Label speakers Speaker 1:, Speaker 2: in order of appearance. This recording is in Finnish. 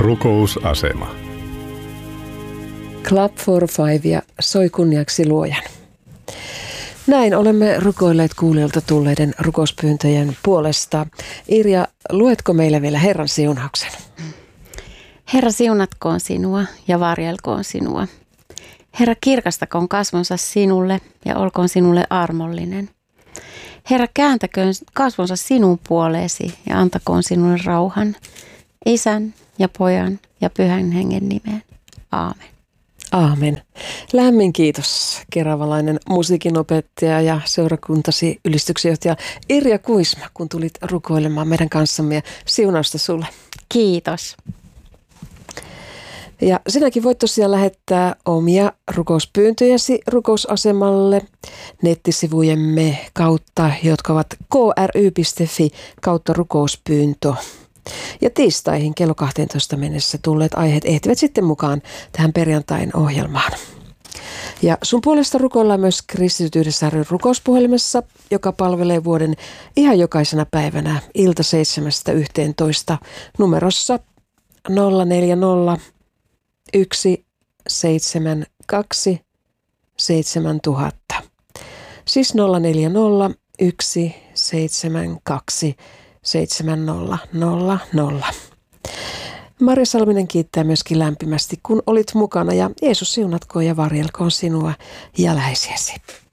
Speaker 1: Rukousasema.
Speaker 2: Club for Five ja soi kunniaksi luojan. Näin olemme rukoilleet kuulijoilta tulleiden rukouspyyntöjen puolesta. Irja, luetko meille vielä Herran siunauksen?
Speaker 3: Herra, siunatkoon sinua ja varjelkoon sinua. Herra, kirkastakoon kasvonsa sinulle ja olkoon sinulle armollinen. Herra, kääntäköön kasvonsa sinun puoleesi ja antakoon sinulle rauhan, Isän ja Pojan ja Pyhän Hengen nimeen. Aamen.
Speaker 2: Aamen. Lämmin kiitos, keravalainen musiikinopettaja ja seurakuntasi ylistyksenjohtaja Irja Kuisma, kun tulit rukoilemaan meidän kanssamme, ja siunausta sulle.
Speaker 3: Kiitos.
Speaker 2: Ja sinäkin voit tosiaan lähettää omia rukouspyyntöjäsi rukousasemalle nettisivujemme kautta, jotka ovat kry.fi/rukouspyyntö. Ja tiistaihin kello 12 mennessä tulleet aiheet ehtivät sitten mukaan tähän perjantain ohjelmaan. Ja sun puolesta rukoillaan myös Kristityt yhdessä ry rukouspuhelimessa, joka palvelee vuoden ihan jokaisena päivänä ilta 7-11 numerossa 040 172 7000. Siis 040 172 7000. Marja Salminen kiittää myöskin lämpimästi, kun olit mukana, ja Jeesus siunatkoon ja varjelkoon sinua ja läheisiäsi.